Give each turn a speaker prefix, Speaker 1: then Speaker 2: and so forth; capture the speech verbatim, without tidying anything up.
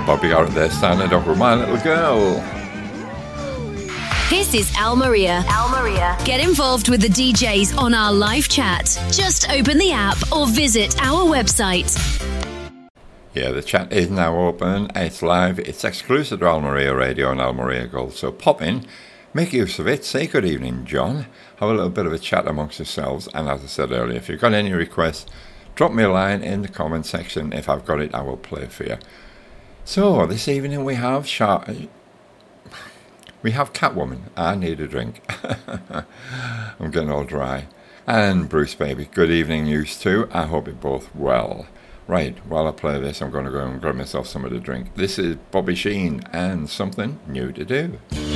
Speaker 1: Bobby Garrett there, standing up with My Little Girl.
Speaker 2: This is Al Maria. Al Maria. Get involved with the D Js on our live chat. Just open the app or visit our website.
Speaker 1: Yeah, the chat is now open. It's live. It's exclusive to Al Maria Radio and Al Maria Gold. So pop in, make use of it. Say good evening, John. Have a little bit of a chat amongst yourselves. And as I said earlier, if you've got any requests, drop me a line in the comment section. If I've got it, I will play for you. So this evening we have Char- we have Catwoman. I need a drink. I'm getting all dry. And Bruce Baby. Good evening, you two. I hope you're both well. Right, while I play this, I'm going to go and grab myself some of the drink. This is Bobby Sheen and Something New to Do.